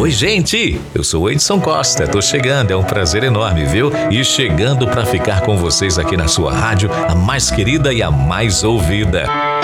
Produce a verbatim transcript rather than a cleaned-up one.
Oi, gente! Eu sou o Edson Costa, tô chegando, é um prazer enorme, viu? E chegando para ficar com vocês aqui na sua rádio, a mais querida e a mais ouvida.